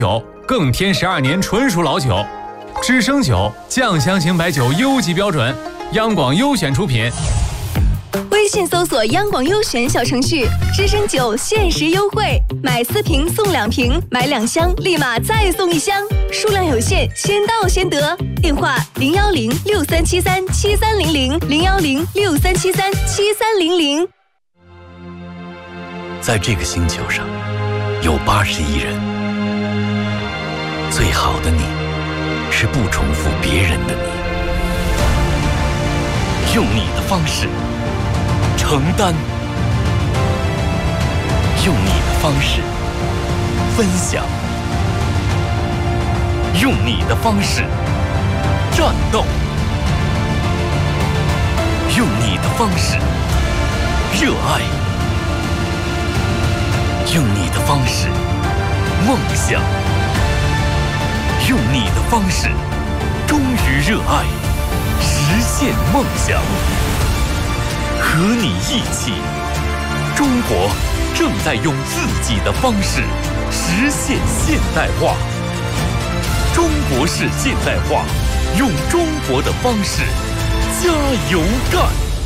酒，更添12年纯属老酒。知升酒酱香型白酒优级标准，央广优选出品。 微信搜索央广优选小程序，知升酒限时优惠，买4瓶送2瓶，买2箱立马再送1箱，数量有限，先到先得。电话01063737300，01063737300。 在这个星球上，有80亿人，最好的你，是不重复别人的你，用你的方式承担，用你的方式分享，用你的方式战斗，用你的方式热爱，用你的方式梦想，用你的方式忠于热爱，实现梦想。和你一起，中国正在用自己的方式实现现代化。中国式现代化，用中国的方式加油干！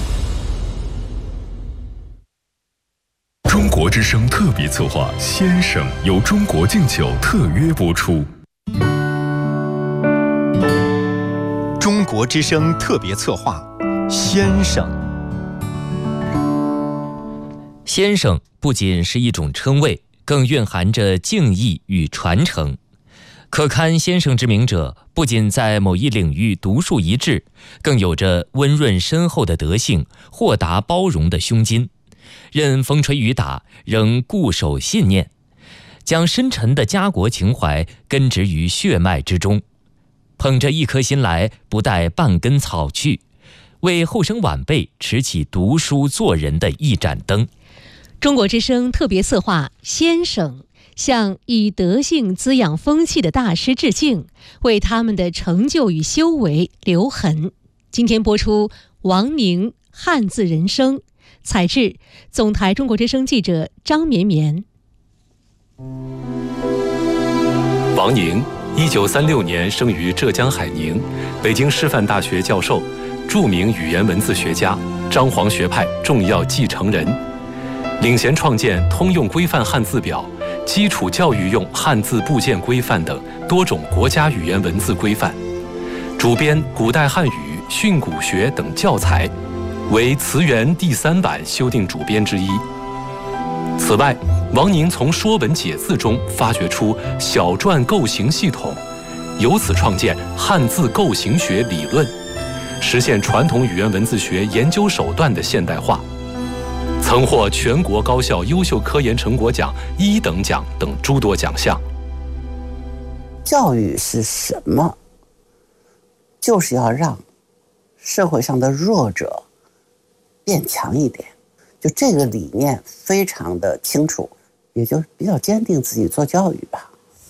中国之声特别策划《先生》由中国敬酒特约播出。 中国之声特别策划《先生》。 先生不仅是一种称谓，更蕴含着敬意与传承。可堪先生之名者，不仅在某一领域独树一帜，更有着温润深厚的德性，豁达包容的胸襟。任风吹雨打，仍固守信念，将深沉的家国情怀根植于血脉之中。捧着一颗心来，不带半根草去，为后生晚辈持起读书做人的一盏灯。 中国之声特别策划先生，向以德性滋养风气的大师致敬，为他们的成就与修为留痕。今天播出王宁汉字人生，采制总台中国之声记者张绵绵。 王宁1936年生于浙江海宁，北京师范大学教授，著名语言文字学家，张黄学派重要继承人，领衔创建通用规范汉字表、基础教育用汉字部件规范等多种国家语言文字规范，主编古代汉语、训诂学等教材，为词源第3版修订主编之一。此外，王宁从《说文解字》中发掘出小篆构形系统，由此创建汉字构形学理论，实现传统语言文字学研究手段的现代化，曾获全国高校优秀科研成果奖1等奖等诸多奖项。 教育是什么？就是要让社会上的弱者变强一点，就这个理念非常的清楚，也就比较坚定自己做教育吧。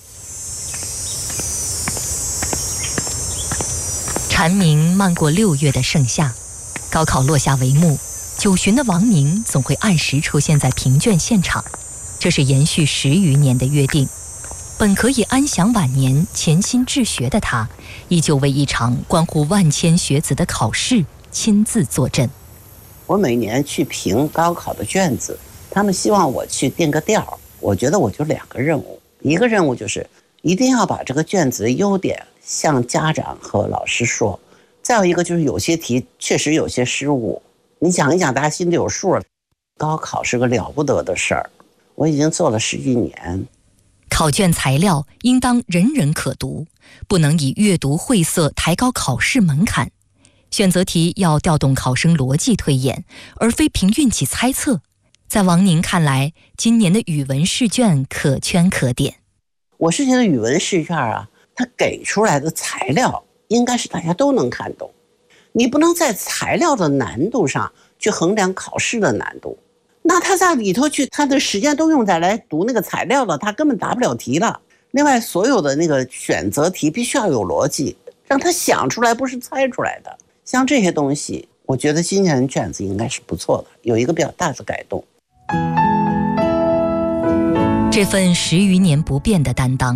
蝉鸣漫过6月的盛夏，高考落下帷幕，9旬的王宁总会按时出现在评卷现场，这是延续10余年的约定。本可以安享晚年、潜心治学的他，依旧为一场关乎万千学子的考试亲自坐镇。 我每年去评高考的卷子，他们希望我去定个调，我觉得我就2个任务，一个任务就是一定要把这个卷子的优点向家长和老师说，再有一个就是有些题确实有些失误，你讲一讲大家心里有数。高考是个了不得的事儿，我已经做了10几年。 考卷材料应当人人可读，不能以阅读晦涩抬高考试门槛。选择题要调动考生逻辑推演，而非凭运气猜测。在王宁看来，今年的语文试卷可圈可点。 我是觉得语文试卷啊，它给出来的材料应该是大家都能看懂，你不能在材料的难度上去衡量考试的难度。那他在里头去，他的时间都用在来读那个材料了，他根本答不了题了。另外，所有的那个选择题必须要有逻辑，让他想出来，不是猜出来的。像这些东西，我觉得今年的卷子应该是不错的，有一个比较大的改动。 这份10余年不变的担当，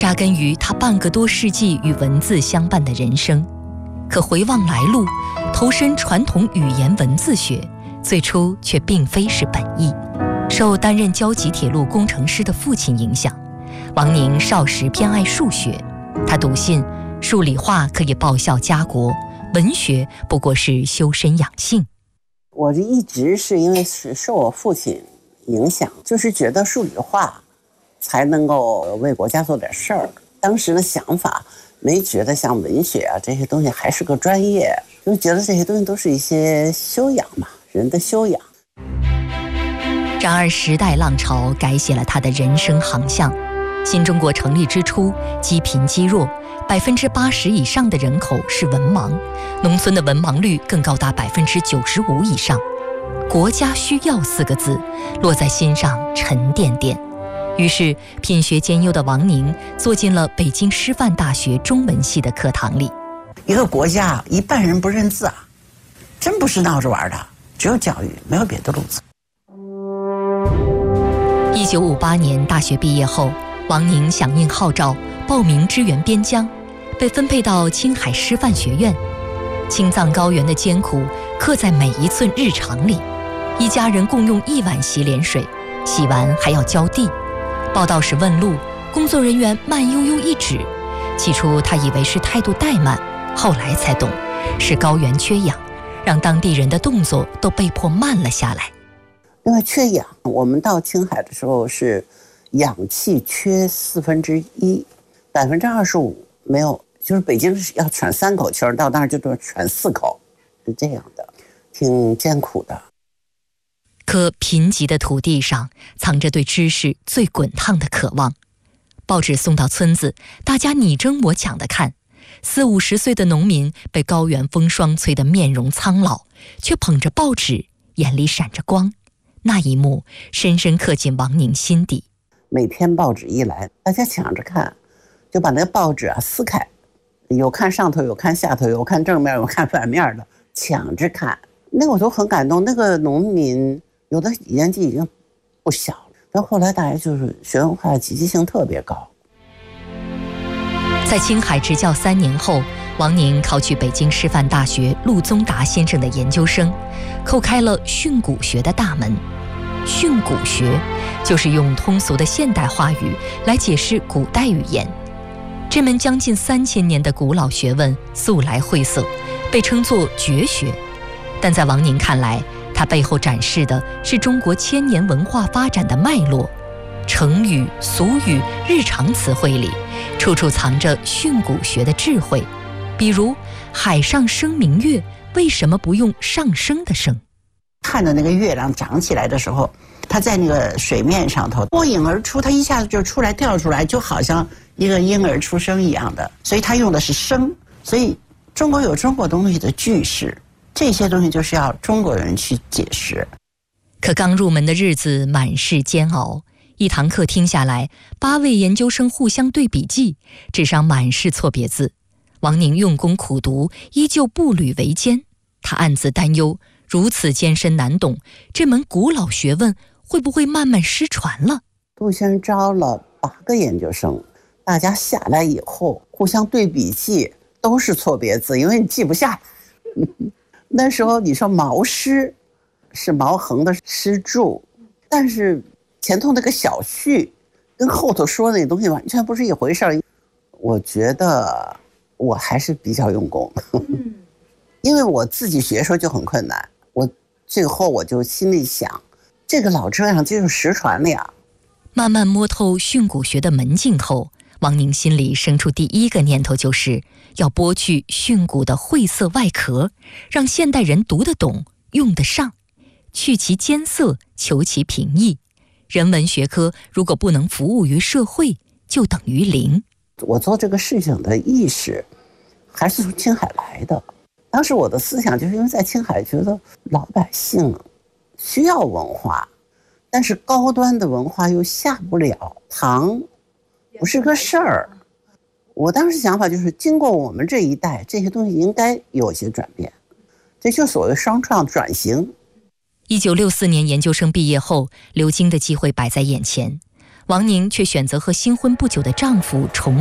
扎根于他半个多世纪与文字相伴的人生。可回望来路，投身传统语言文字学，最初却并非是本意。受担任交集铁路工程师的父亲影响，王宁少时偏爱数学，他笃信数理化可以报效家国，文学不过是修身养性。 我这一直是因为是受我父亲影响，就是觉得数理化才能够为国家做点事儿。当时的想法没觉得像文学啊这些东西还是个专业，就觉得这些东西都是一些修养嘛，人的修养。 然而时代浪潮改写了他的人生航向。新中国成立之初，积贫积弱，80%以上的人口是文盲，农村的文盲率更高达95%以上。国家需要4个字落在心上沉甸甸。于是品学兼优的王宁坐进了北京师范大学中文系的课堂里。 一个国家一半人不认字啊，真不是闹着玩的，只有教育，没有别的路子。 1958年大学毕业后，王宁响应号召报名支援边疆，被分配到青海师范学院。青藏高原的艰苦刻在每一寸日常里，一家人共用1碗洗脸水，洗完还要浇地。报到时问路，工作人员慢悠悠一指，起初他以为是态度怠慢，后来才懂是高原缺氧，让当地人的动作都被迫慢了下来。 因为缺氧，我们到青海的时候是氧气缺1/4，25%没有，就是北京是要喘3口气儿，到那儿就都喘4口，是这样的，挺艰苦的。 可贫瘠的土地上藏着对知识最滚烫的渴望。报纸送到村子，大家你争我抢的看，40-50岁的农民被高原风霜吹得面容苍老，却捧着报纸，眼里闪着光。那一幕深深刻进王宁心底。 每天报纸一来，大家抢着看，就把那个报纸撕开，有看上头，有看下头，有看正面，有看反面的，抢着看。那我都很感动。那个农民有的年纪已经不小了，但后来大家就是学文化积极性特别高。 在青海执教3年后，王宁考取北京师范大学陆宗达先生的研究生，叩开了训诂学的大门。训诂学就是用通俗的现代话语来解释古代语言。这门将近3000年的古老学问素来晦涩，被称作绝学。但在王宁看来，它背后展示的是中国千年文化发展的脉络。成语、俗语、日常词汇里，处处藏着训诂学的智慧。比如海上生明月，为什么不用上升的升？ 看到那个月亮长起来的时候，它在那个水面上头脱颖而出，它一下子就出来跳出来，就好像一个婴儿出生一样的，所以它用的是升。所以中国有中国东西的句式，这些东西就是要中国人去解释。 可刚入门的日子满是煎熬，一堂课听下来，8位研究生互相对笔记，纸上满是错别字。王宁用功苦读，依旧步履维艰。他暗自担忧，如此艰深难懂，这门古老学问会不会慢慢失传了？ 杜先生招了8个研究生，大家下来以后互相对笔记，都是错别字，因为你记不下来。那时候你说毛诗是毛横的诗注，但是前头那个小序跟后头说的那东西完全不是一回事儿。我觉得我还是比较用功，因为我自己学的时候就很困难，我最后我就心里想，这个老这样就是实传了呀。 慢慢摸透训诂学的门径后，王宁心里生出第一个念头，就是要剥去训诂的晦涩外壳，让现代人读得懂、用得上，去其艰涩，求其平易。人文学科如果不能服务于社会，就等于零。 我做这个事情的意识还是从青海来的。当时我的思想就是因为在青海觉得老百姓需要文化，但是高端的文化又下不了堂，不是个事儿。我当时想法就是经过我们这一代，这些东西应该有些转变，这就所谓双创转型。 1964年研究生毕业后，留京的机会摆在眼前。 王宁却选择和新婚不久的丈夫重